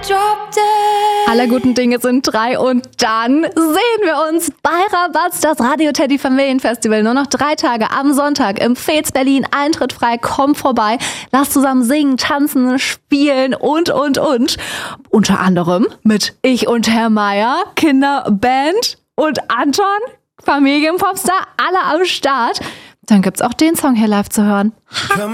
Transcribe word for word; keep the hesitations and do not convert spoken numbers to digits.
Alle guten Dinge sind drei und dann sehen wir uns bei Rabatz, das Radio Teddy Familienfestival. Nur noch drei Tage am Sonntag im Fez Berlin. Eintritt frei, komm vorbei. Lass zusammen singen, tanzen, spielen und, und, und. Unter anderem mit Ich und Herr Meier, Kinderband und Anton, Familienpopstar, alle am Start. Dann gibt's auch den Song hier live zu hören.